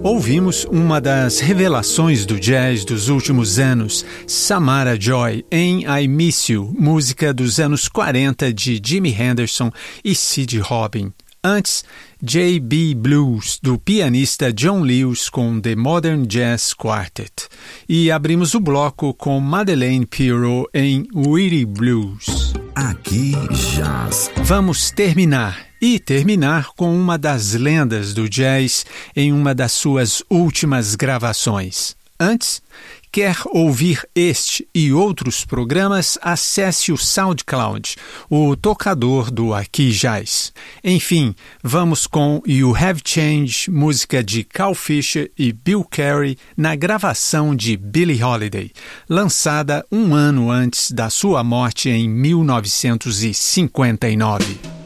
Ouvimos uma das revelações do jazz dos últimos anos, Samara Joy, em I Miss You, música dos anos 40 de Jimi Henderson e Sid Robin. Antes, J.B. Blues, do pianista John Lewis com The Modern Jazz Quartet. E abrimos o bloco com Madeleine Pirro em Weary Blues. Aqui Jazz. Vamos terminar com uma das lendas do jazz em uma das suas últimas gravações. Antes, quer ouvir este e outros programas? Acesse o SoundCloud, o tocador do Aqui Jazz. Enfim, vamos com You Have Changed, música de Carl Fischer e Bill Carey, na gravação de Billie Holiday, lançada um ano antes da sua morte em 1959.